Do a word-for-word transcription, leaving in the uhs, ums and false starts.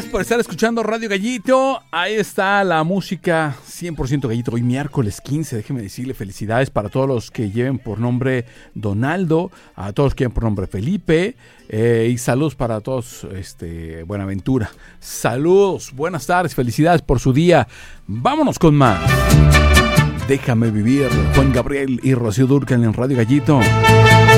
por estar escuchando Radio Gallito. Ahí está la música cien por ciento Gallito. Hoy miércoles quince, déjeme decirle felicidades para todos los que lleven por nombre Donaldo, a todos los que lleven por nombre Felipe, eh, y saludos para todos, este, Buenaventura. Saludos, buenas tardes, felicidades por su día. Vámonos con más. Déjame vivir, Juan Gabriel y Rocío Dúrcal en Radio Gallito.